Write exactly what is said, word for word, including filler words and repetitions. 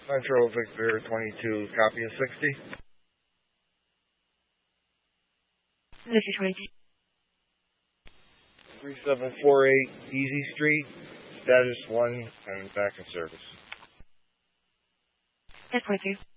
Central Victor twenty-two, copy of sixty. Victor twenty-two. three seven four eight Easy Street, status one, and back in service. ten forty-three.